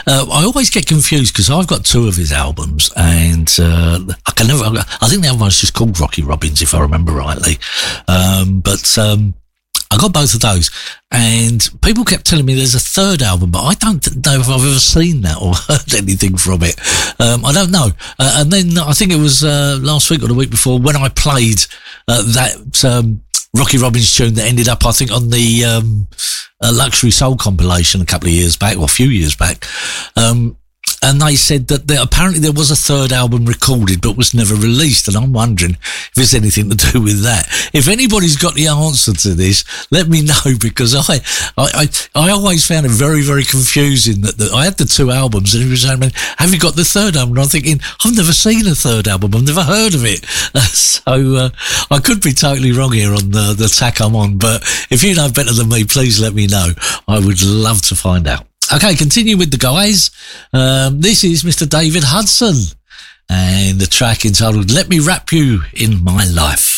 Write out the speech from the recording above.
I always get confused because I've got two of his albums, and I can never. I think the other one's just called Rocky Robbins, if I remember rightly. But I got both of those, and people kept telling me there's a third album, but I don't know if I've ever seen that or heard anything from it. I don't know. And then I think it was last week or the week before when I played that Rocky Robbins tune that ended up, I think, on the Luxury Soul compilation a couple of years back, or a few years back. And they said that apparently there was a third album recorded but was never released, and I'm wondering if there's anything to do with that. If anybody's got the answer to this, let me know, because I always found it very, very confusing that I had the two albums, and he was saying, have you got the third album? And I'm thinking, I've never seen a third album, I've never heard of it. So I could be totally wrong here on the tack I'm on, but if you know better than me, please let me know. I would love to find out. Okay, continue with the guys. This is Mr. David Hudson, and the track entitled Let Me Wrap You in My Life.